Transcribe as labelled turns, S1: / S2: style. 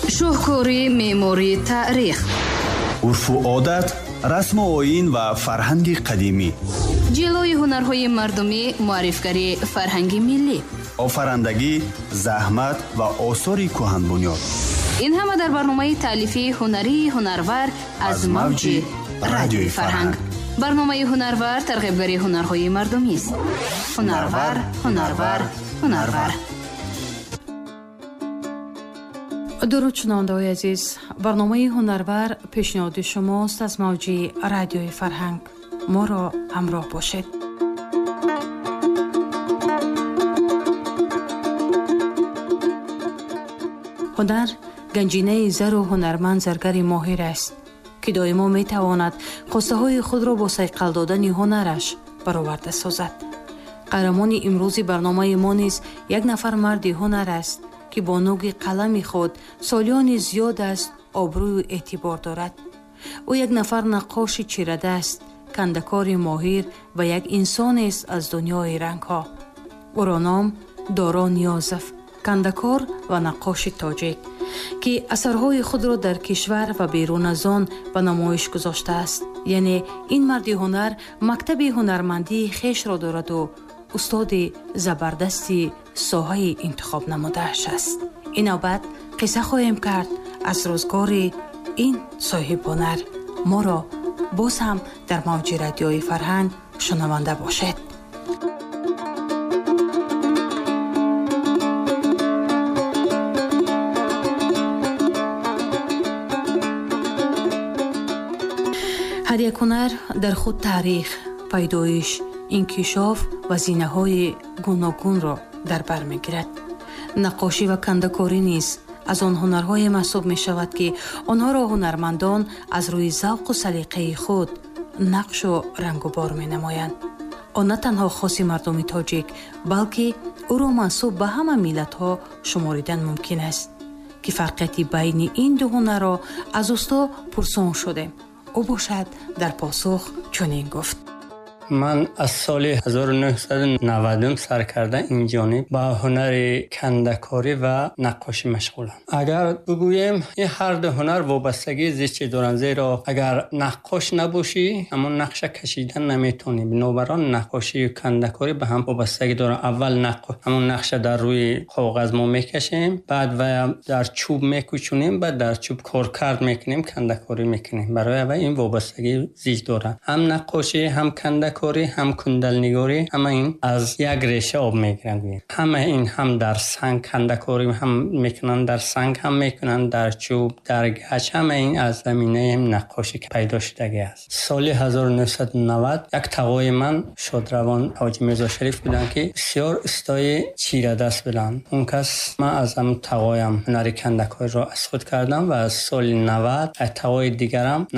S1: шоҳкори меъмории таърих,
S2: урфу одат, расму оин ва фарҳанги қадимӣ,
S1: ҷилои ҳунарҳои мардумӣ, муаррифгарии фарҳанги миллӣ,
S2: офарандагӣ, заҳмат ва осори кӯҳанбунёд.
S1: ин ҳама дар барномаи таълифии ҳунарии ҳунарвар аз мавҷи радиои фарҳанг. барномаи ҳунарвар тарғибгари ҳунарҳои мардумист. ҳунарвар, ҳунарвар, ҳунарвар.
S3: дуруд шунавандаҳои азиз, барномаи ҳунарвар пешниҳоди шумост аз мавҷи радиои фарҳанг. моро ҳамроҳ бошед. ҳунар ганҷинаи зару ҳунарманд заргари моҳир аст, ки доимо метавонад хостаҳои худро бо сайқал додани ҳунараш бароварда созад. қаҳрамони имрӯзи барномаи мо низ як нафар марди ҳунар аст, ки бо нӯги қалами худ солиёни зиёд аст обрӯю эътибор дорад. ӯ як нафар наққоши чирада аст, кандакори моҳир ва як инсонест аз дунёи рангҳо. ӯро ном Доро Ниёзов, кандакор ва наққоши тоҷик, ки асарҳои худро дар кишвар ва берун аз он ба намоиш гузоштааст. яъне ин марди ҳунар мактаби ҳунармандии хешро дораду устоди забардасти соҳаи интихоб намудааш аст. инобат қисса хоҳем кард аз рӯзгори ин соҳибҳунар. моро боз ҳам дар мавҷи радиои фарҳанг шунаванда бошед. ҳар як ҳунар дар худ таърих, пайдоиш, инкишоф ва зинаҳои гуногунро дар бар мегирад. наққошӣ ва кандакорӣ низ аз он ҳунарҳое маҳсуб мешавад, ки онҳоро ҳунармандон аз рӯи завқу салиқаи худ нақшу рангубор менамоянд. он на танҳо хоси мардуми тоҷик, балки ӯро маҳсуб ба ҳама миллатҳо шуморидан мумкин аст, ки фарқияти байни ин ду ҳунарро аз усто пурсон шудем. ӯ бошад дар посух чунин гуфт:
S4: من از سال 1990 سر کرده این جانب با هنر کندکاری و نقاشی مشغولم. اگر بگویم این هر دو هنر وابستگی زیستی دارن، زیرا اگر نقاش نباشی همون نقشه کشیدن نمیتونی. بنابراین نقاشی و کندکاری به هم وابستگی دارن. اول همون نقشه در روی کاغذ ما میکشیم، بعد و در چوب میکوچونیم، بعد در چوب کارکرد میکنیم، کندکاری میکنیم. برای و این وابستگی زیست دارن. هم نقاشی هم کندکاری هم کندلنگاری، همه این از یک ریشه آب میگیرند. همه این هم در سنگ کندکاری هم میکنن، در سنگ هم میکنن، در چوب، در گچ. همه این از زمینه نقاشی که پیدا شدگی است. سال 1990 یک تقوی من شادروان حاجی میرزا شریف بودن که بسیار استای چیره دست بودن. اون کس من از هم تقویم هنر کندکاری را از خود کردم و از سال 90 تقوی دیگرم